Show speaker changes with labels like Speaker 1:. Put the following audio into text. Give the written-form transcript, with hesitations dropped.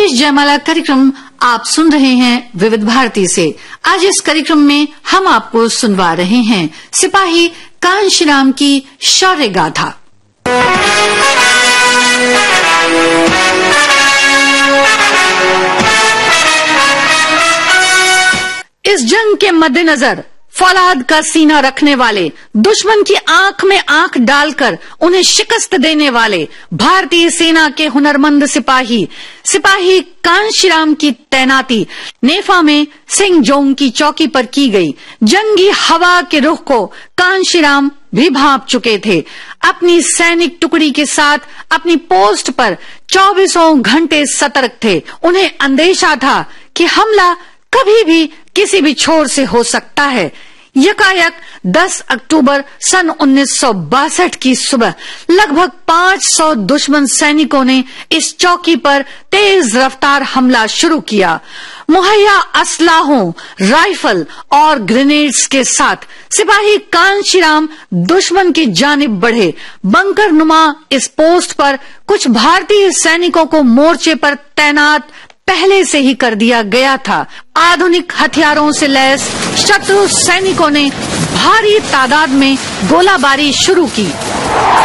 Speaker 1: विशेष जयमाला कार्यक्रम आप सुन रहे हैं विविध भारती से। आज इस कार्यक्रम में हम आपको सुनवा रहे हैं सिपाही कांशीराम की शौर्य गाथा। इस जंग के मद्देनजर फौलाद का सीना रखने वाले, दुश्मन की आंख में आंख डालकर उन्हें शिकस्त देने वाले भारतीय सेना के हुनरमंद सिपाही कांशीराम की तैनाती नेफा में सिंगजोंग की चौकी पर की गई। जंगी हवा के रुख को कांशीराम भी भांप चुके थे। अपनी सैनिक टुकड़ी के साथ अपनी पोस्ट पर 24 घंटे सतर्क थे। उन्हें अंदेशा था कि हमला कभी भी किसी भी छोर से हो सकता है। यकायक 10 अक्टूबर सन 1962 की सुबह लगभग 500 दुश्मन सैनिकों ने इस चौकी पर तेज रफ्तार हमला शुरू किया। मुहैया असलाहों, राइफल और ग्रेनेड्स के साथ सिपाही कांशीराम दुश्मन की जानिब बढ़े। बंकर नुमा इस पोस्ट पर कुछ भारतीय सैनिकों को मोर्चे पर तैनात पहले से ही कर दिया गया था। आधुनिक हथियारों से लैस शत्रु सैनिकों ने भारी तादाद में गोलाबारी शुरू की।